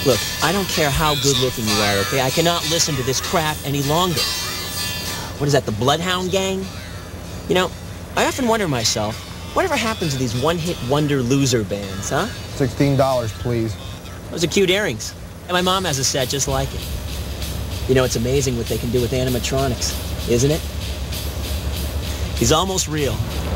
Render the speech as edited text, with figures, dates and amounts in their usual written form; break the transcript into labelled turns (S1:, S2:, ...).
S1: Look, I don't care how good-looking you are, okay? I cannot listen to this crap any longer. What is that, the Bloodhound Gang? You know, I often wonder myself, whatever happens to these one-hit wonder loser bands, huh?
S2: $16, please.
S1: Those are cute earrings. And my mom has a set just like it. You know, it's amazing what they can do with animatronics, isn't it? He's almost real.